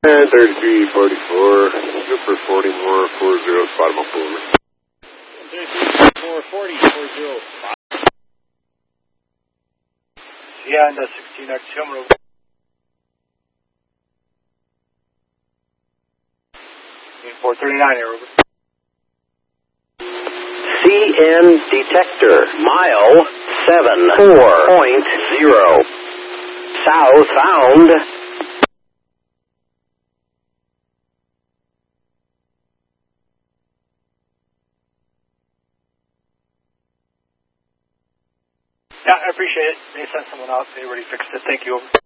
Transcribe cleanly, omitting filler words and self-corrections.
3344, Super 40 more, 40, bottom up over. 3344, 40. Yeah, and 16X Hummer. 439 here, over. CN detector, mile 74.0. Southbound. Yeah, I appreciate it. They sent someone out. They already fixed it. Thank you. Over.